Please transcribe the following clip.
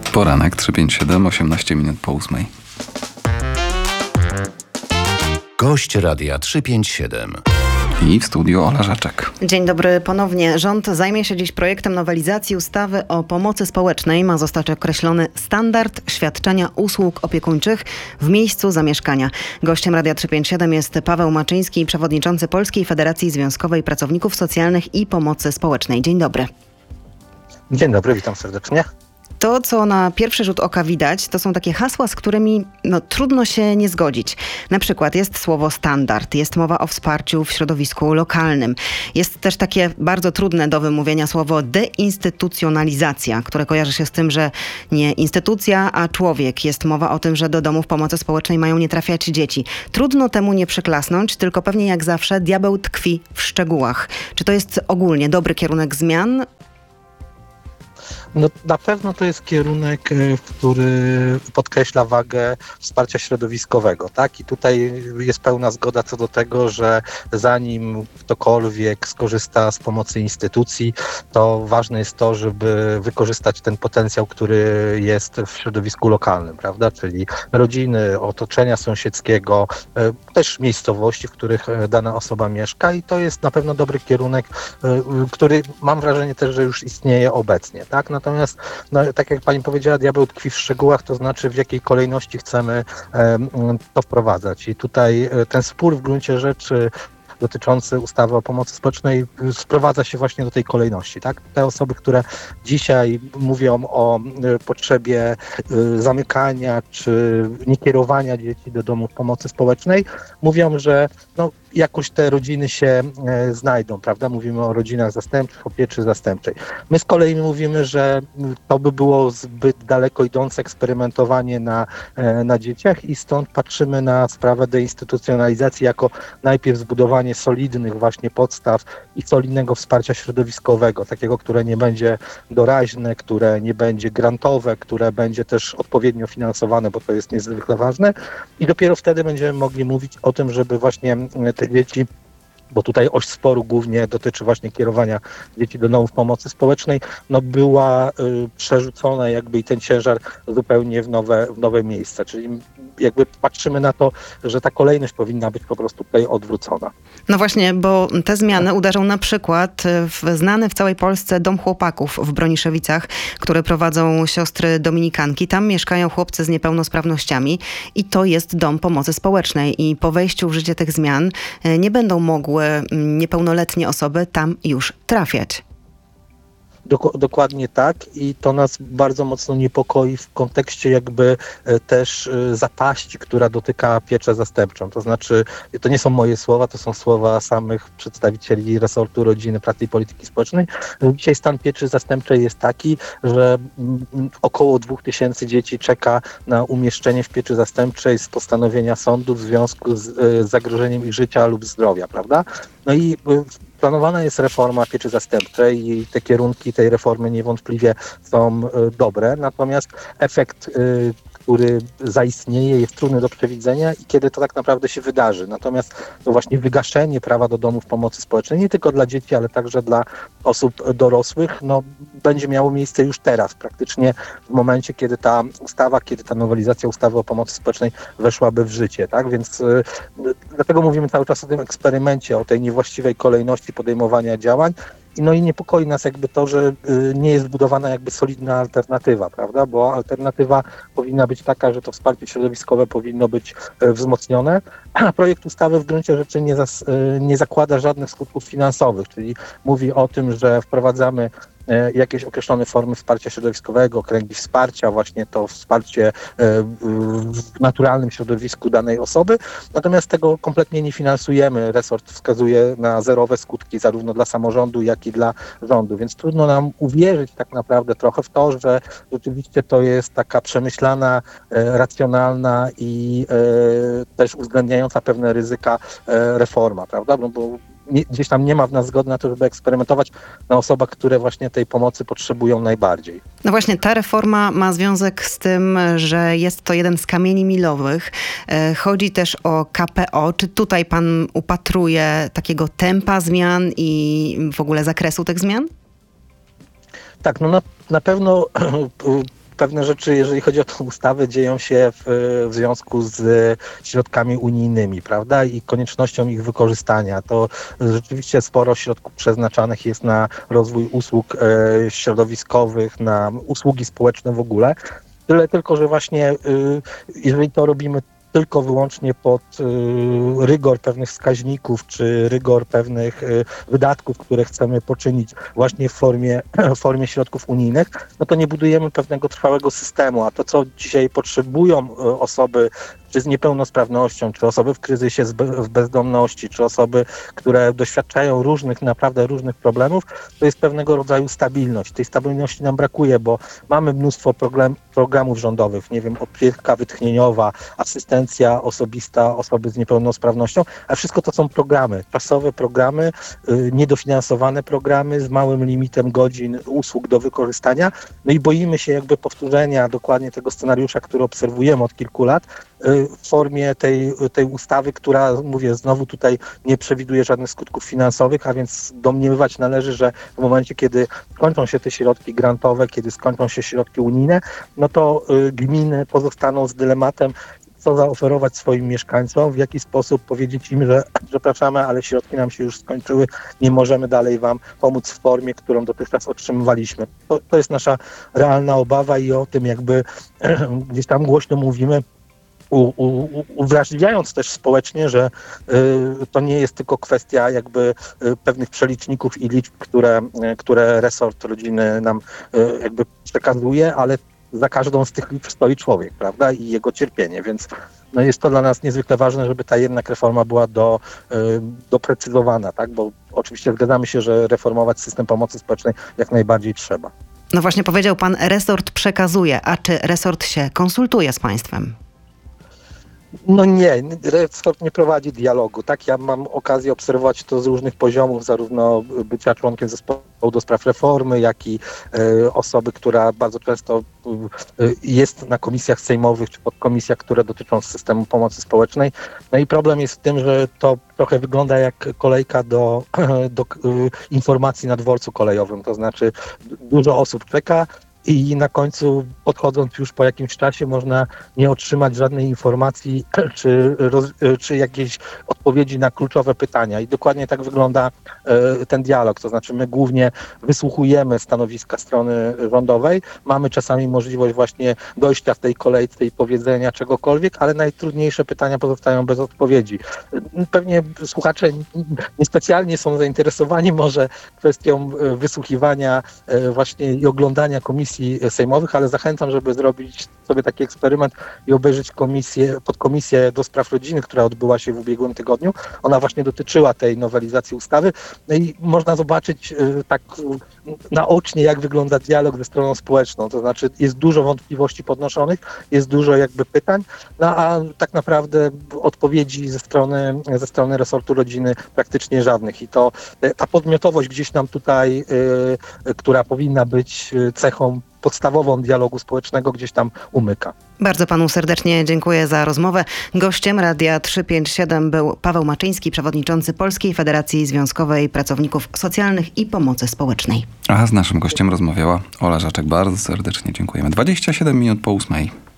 Poranek 357, 18 minut po 8. Gość Radia 357. I w studiu Ola Żaczek. Dzień dobry ponownie. Rząd zajmie się dziś projektem nowelizacji ustawy o pomocy społecznej. Ma zostać określony standard świadczenia usług opiekuńczych w miejscu zamieszkania. Gościem Radia 357 jest Paweł Maczyński, przewodniczący Polskiej Federacji Związkowej Pracowników Socjalnych i Pomocy Społecznej. Dzień dobry. Dzień dobry, witam serdecznie. To, co na pierwszy rzut oka widać, to są takie hasła, z którymi trudno się nie zgodzić. Na przykład jest słowo standard, jest mowa o wsparciu w środowisku lokalnym. Jest też takie bardzo trudne do wymówienia słowo deinstytucjonalizacja, które kojarzy się z tym, że nie instytucja, a człowiek. Jest mowa o tym, że do domów pomocy społecznej mają nie trafiać dzieci. Trudno temu nie przyklasnąć, tylko pewnie jak zawsze diabeł tkwi w szczegółach. Czy to jest ogólnie dobry kierunek zmian? No, na pewno to jest kierunek, który podkreśla wagę wsparcia środowiskowego, tak? I tutaj jest pełna zgoda co do tego, że zanim ktokolwiek skorzysta z pomocy instytucji, to ważne jest to, żeby wykorzystać ten potencjał, który jest w środowisku lokalnym, prawda? Czyli rodziny, otoczenia sąsiedzkiego, też miejscowości, w których dana osoba mieszka, i to jest na pewno dobry kierunek, który mam wrażenie też, że już istnieje obecnie, tak? Natomiast, tak jak pani powiedziała, diabeł tkwi w szczegółach, to znaczy w jakiej kolejności chcemy to wprowadzać. I tutaj ten spór w gruncie rzeczy dotyczący ustawy o pomocy społecznej sprowadza się właśnie do tej kolejności. Tak? Te osoby, które dzisiaj mówią o potrzebie zamykania czy niekierowania dzieci do domów pomocy społecznej, mówią, że jakoś te rodziny się znajdą, prawda? Mówimy o rodzinach zastępczych, o pieczy zastępczej. My z kolei mówimy, że to by było zbyt daleko idące eksperymentowanie na dzieciach i stąd patrzymy na sprawę deinstytucjonalizacji jako najpierw zbudowanie solidnych właśnie podstaw i solidnego wsparcia środowiskowego, takiego, które nie będzie doraźne, które nie będzie grantowe, które będzie też odpowiednio finansowane, bo to jest niezwykle ważne, i dopiero wtedy będziemy mogli mówić o tym, żeby właśnie te dzieci, bo tutaj oś sporu głównie dotyczy właśnie kierowania dzieci do domów pomocy społecznej, była przerzucona jakby i ten ciężar zupełnie w nowe miejsca. Czyli jakby patrzymy na to, że ta kolejność powinna być po prostu tutaj odwrócona. No właśnie, bo te zmiany uderzą na przykład w znany w całej Polsce Dom Chłopaków w Broniszewicach, który prowadzą siostry dominikanki. Tam mieszkają chłopcy z niepełnosprawnościami i to jest dom pomocy społecznej. I po wejściu w życie tych zmian nie będą mogły niepełnoletnie osoby tam już trafiać. Dokładnie tak, i to nas bardzo mocno niepokoi w kontekście jakby też zapaści, która dotyka pieczę zastępczą. To znaczy, to nie są moje słowa, to są słowa samych przedstawicieli resortu rodziny, pracy i polityki społecznej. Dzisiaj stan pieczy zastępczej jest taki, że około 2000 dzieci czeka na umieszczenie w pieczy zastępczej z postanowienia sądu w związku z zagrożeniem ich życia lub zdrowia, prawda? No i planowana jest reforma pieczy zastępczej i te kierunki tej reformy niewątpliwie są dobre, natomiast efekt, który zaistnieje, jest trudny do przewidzenia i kiedy to tak naprawdę się wydarzy. Natomiast to właśnie wygaszenie prawa do domów pomocy społecznej, nie tylko dla dzieci, ale także dla osób dorosłych, będzie miało miejsce już teraz, praktycznie w momencie, kiedy ta ustawa, kiedy ta nowelizacja ustawy o pomocy społecznej weszłaby w życie, tak? Więc dlatego mówimy cały czas o tym eksperymencie, o tej niewłaściwej kolejności podejmowania działań. I niepokoi nas jakby to, że nie jest budowana jakby solidna alternatywa, prawda? Bo alternatywa powinna być taka, że to wsparcie środowiskowe powinno być wzmocnione, a projekt ustawy w gruncie rzeczy nie zakłada żadnych skutków finansowych, czyli mówi o tym, że wprowadzamy jakieś określone formy wsparcia środowiskowego, kręgi wsparcia, właśnie to wsparcie w naturalnym środowisku danej osoby, natomiast tego kompletnie nie finansujemy. Resort wskazuje na zerowe skutki zarówno dla samorządu, jak i dla rządu, więc trudno nam uwierzyć tak naprawdę trochę w to, że rzeczywiście to jest taka przemyślana, racjonalna i też uwzględniająca pewne ryzyka reforma, prawda? Bo gdzieś tam nie ma w nas zgody na to, żeby eksperymentować na osobach, które właśnie tej pomocy potrzebują najbardziej. No właśnie, ta reforma ma związek z tym, że jest to jeden z kamieni milowych. Chodzi też o KPO. Czy tutaj pan upatruje takiego tempa zmian i w ogóle zakresu tych zmian? Tak, na pewno pewne rzeczy, jeżeli chodzi o tę ustawę, dzieją się w związku z środkami unijnymi, prawda, i koniecznością ich wykorzystania. To rzeczywiście sporo środków przeznaczanych jest na rozwój usług środowiskowych, na usługi społeczne w ogóle. Tyle tylko, że właśnie jeżeli to robimy tylko wyłącznie pod rygor pewnych wskaźników, czy rygor pewnych wydatków, które chcemy poczynić właśnie w formie środków unijnych, no to nie budujemy pewnego trwałego systemu, a to, co dzisiaj potrzebują osoby czy z niepełnosprawnością, czy osoby w kryzysie w bezdomności, czy osoby, które doświadczają naprawdę różnych problemów, to jest pewnego rodzaju stabilność. Tej stabilności nam brakuje, bo mamy mnóstwo programów rządowych, nie wiem, opieka wytchnieniowa, asystencja osobista osoby z niepełnosprawnością, a wszystko to są programy, czasowe programy, niedofinansowane programy z małym limitem godzin usług do wykorzystania. No i boimy się jakby powtórzenia dokładnie tego scenariusza, który obserwujemy od kilku lat, w formie tej ustawy, która, mówię, znowu tutaj nie przewiduje żadnych skutków finansowych, a więc domniemywać należy, że w momencie, kiedy skończą się te środki grantowe, kiedy skończą się środki unijne, no to gminy pozostaną z dylematem, co zaoferować swoim mieszkańcom, w jaki sposób powiedzieć im, że przepraszamy, ale środki nam się już skończyły, nie możemy dalej wam pomóc w formie, którą dotychczas otrzymywaliśmy. To jest nasza realna obawa i o tym jakby gdzieś tam głośno mówimy, uwrażliwiając też społecznie, że to nie jest tylko kwestia jakby pewnych przeliczników i liczb, które resort rodziny nam jakby przekazuje, ale za każdą z tych liczb stoi człowiek, prawda, i jego cierpienie, więc no jest to dla nas niezwykle ważne, żeby ta jednak reforma była doprecyzowana, tak, bo oczywiście zgadzamy się, że reformować system pomocy społecznej jak najbardziej trzeba. No właśnie powiedział pan, resort przekazuje, a czy resort się konsultuje z państwem? No nie, resort nie prowadzi dialogu, tak? Ja mam okazję obserwować to z różnych poziomów, zarówno bycia członkiem zespołu do spraw reformy, jak i osoby, która bardzo często jest na komisjach sejmowych czy podkomisjach, które dotyczą systemu pomocy społecznej. No i problem jest w tym, że to trochę wygląda jak kolejka do informacji na dworcu kolejowym, to znaczy dużo osób czeka, i na końcu, podchodząc już po jakimś czasie, można nie otrzymać żadnej informacji czy jakiejś odpowiedzi na kluczowe pytania. I dokładnie tak wygląda ten dialog. To znaczy my głównie wysłuchujemy stanowiska strony rządowej, mamy czasami możliwość właśnie dojścia w tej kolejce i powiedzenia czegokolwiek, ale najtrudniejsze pytania pozostają bez odpowiedzi. Pewnie słuchacze niespecjalnie są zainteresowani może kwestią wysłuchiwania właśnie i oglądania komisji sejmowych, ale zachęcam, żeby zrobić sobie taki eksperyment i obejrzeć podkomisję do spraw rodziny, która odbyła się w ubiegłym tygodniu. Ona właśnie dotyczyła tej nowelizacji ustawy. No i można zobaczyć tak naocznie, jak wygląda dialog ze stroną społeczną. To znaczy jest dużo wątpliwości podnoszonych, jest dużo jakby pytań, no a tak naprawdę odpowiedzi ze strony resortu rodziny praktycznie żadnych. I to ta podmiotowość gdzieś nam tutaj, która powinna być cechą podstawową dialogu społecznego, gdzieś tam umyka. Bardzo panu serdecznie dziękuję za rozmowę. Gościem Radia 357 był Paweł Maczyński, przewodniczący Polskiej Federacji Związkowej Pracowników Socjalnych i Pomocy Społecznej. A z naszym gościem rozmawiała Ola Żaczek. Bardzo serdecznie dziękujemy. 27 minut po 8.